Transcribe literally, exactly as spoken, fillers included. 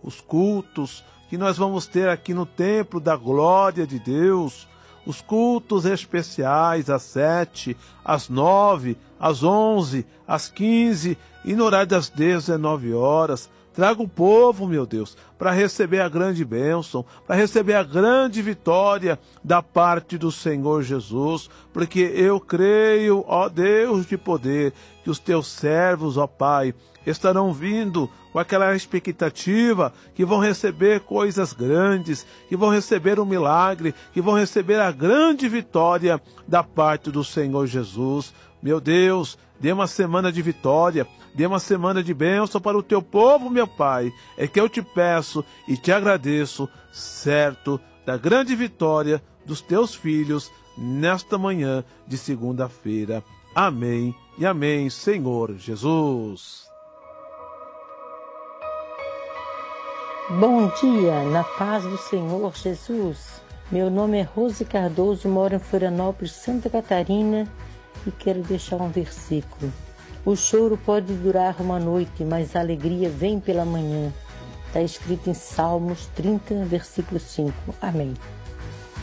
os cultos que nós vamos ter aqui no Templo da Glória de Deus, os cultos especiais às sete, às nove, às onze, às quinze e no horário das dezenove horas. Traga o povo, meu Deus, para receber a grande bênção, para receber a grande vitória da parte do Senhor Jesus, porque eu creio, ó Deus de poder, que os teus servos, ó Pai, estarão vindo com aquela expectativa que vão receber coisas grandes, que vão receber um milagre, que vão receber a grande vitória da parte do Senhor Jesus. Meu Deus, dê uma semana de vitória, dê uma semana de bênção para o teu povo, meu Pai. É que eu te peço e te agradeço, certo, da grande vitória dos teus filhos nesta manhã de segunda-feira. Amém e amém, Senhor Jesus. Bom dia, na paz do Senhor Jesus. Meu nome é Rose Cardoso, moro em Florianópolis, Santa Catarina, e quero deixar um versículo. O choro pode durar uma noite, mas a alegria vem pela manhã. Está escrito em Salmos trinta, versículo cinco. Amém.